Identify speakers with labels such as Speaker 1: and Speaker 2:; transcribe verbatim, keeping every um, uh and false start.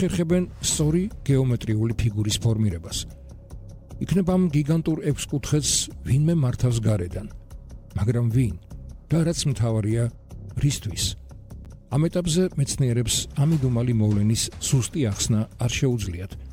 Speaker 1: ახერხებენ სწორი გეომეტრიული ფიგურის ფორმირებას. იქნებ ამ გიგანტურ ექვს კუთხედს ვინმე მართავს გარედან, მაგრამ ვინ და რაც მთავარია რისთვის. ამ ეტაპზე მეცნიერებს ამიდუმალი მოვლენის სუსტი ახსნა არ შეუძლიათ.